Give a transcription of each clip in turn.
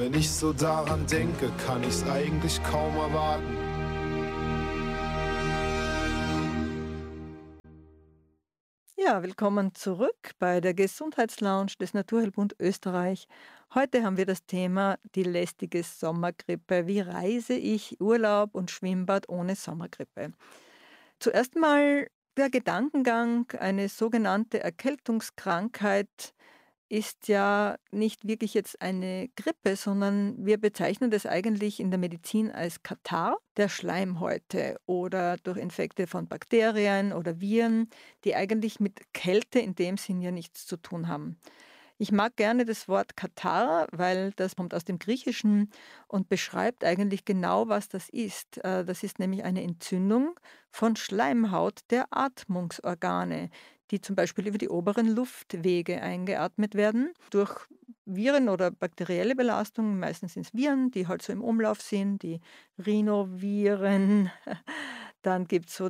Wenn ich so daran denke, kann ich's eigentlich kaum erwarten. Ja, willkommen zurück bei der Gesundheitslounge des Naturheilbund Österreich. Heute haben wir das Thema die lästige Sommergrippe. Wie reise ich Urlaub und Schwimmbad ohne Sommergrippe? Zuerst mal der Gedankengang, eine sogenannte Erkältungskrankheit ist ja nicht wirklich jetzt eine Grippe, sondern wir bezeichnen das eigentlich in der Medizin als Katarrh der Schleimhäute oder durch Infekte von Bakterien oder Viren, die eigentlich mit Kälte in dem Sinn ja nichts zu tun haben. Ich mag gerne das Wort Katarrh, weil das kommt aus dem Griechischen und beschreibt eigentlich genau, was das ist. Das ist nämlich eine Entzündung von Schleimhaut der Atmungsorgane, die zum Beispiel über die oberen Luftwege eingeatmet werden durch Viren oder bakterielle Belastungen. Meistens sind es Viren, die halt so im Umlauf sind, die Rhinoviren. Dann gibt es so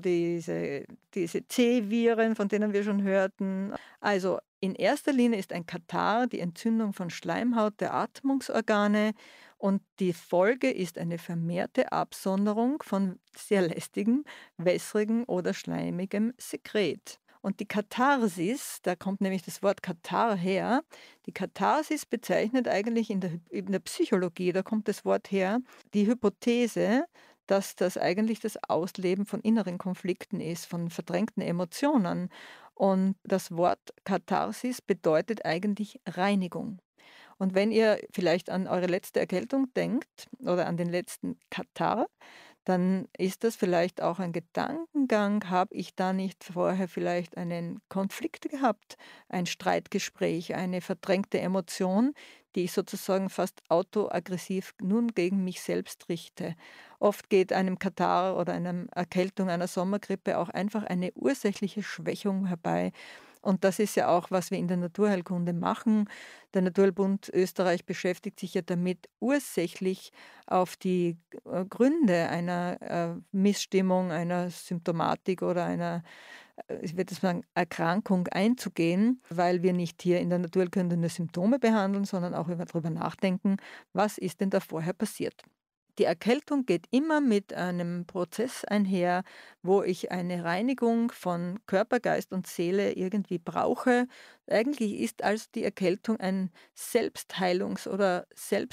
diese C-Viren, von denen wir schon hörten. Also in erster Linie ist ein Katarrh die Entzündung von Schleimhaut der Atmungsorgane und die Folge ist eine vermehrte Absonderung von sehr lästigem, wässrigem oder schleimigem Sekret. Und die Katharsis, da kommt nämlich das Wort Katarrh her, die Katharsis bezeichnet eigentlich in der Psychologie, da kommt das Wort her, die Hypothese, dass das eigentlich das Ausleben von inneren Konflikten ist, von verdrängten Emotionen. Und das Wort Katharsis bedeutet eigentlich Reinigung. Und wenn ihr vielleicht an eure letzte Erkältung denkt oder an den letzten Katarrh, dann ist das vielleicht auch ein Gedankengang, habe ich da nicht vorher vielleicht einen Konflikt gehabt, ein Streitgespräch, eine verdrängte Emotion, die ich sozusagen fast autoaggressiv nun gegen mich selbst richte. Oft geht einem Katarrh oder einer Erkältung, einer Sommergrippe auch einfach eine ursächliche Schwächung herbei. Und das ist ja auch, was wir in der Naturheilkunde machen. Der Naturheilbund Österreich beschäftigt sich ja damit, ursächlich auf die Gründe einer Missstimmung, einer Symptomatik oder einer, ich würde sagen, Erkrankung einzugehen, weil wir nicht hier in der Naturheilkunde nur Symptome behandeln, sondern auch darüber nachdenken, was ist denn da vorher passiert. Die Erkältung geht immer mit einem Prozess einher, wo ich eine Reinigung von Körper, Geist und Seele irgendwie brauche. Eigentlich ist also die Erkältung ein Selbstheilungs- oder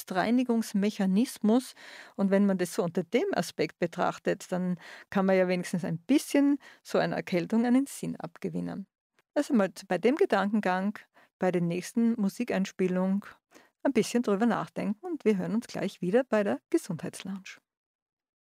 Selbstreinigungsmechanismus. Und wenn man das so unter dem Aspekt betrachtet, dann kann man ja wenigstens ein bisschen so einer Erkältung einen Sinn abgewinnen. Also mal bei dem Gedankengang, bei der nächsten Musikeinspielung ein bisschen drüber nachdenken und wir hören uns gleich wieder bei der Gesundheitslounge.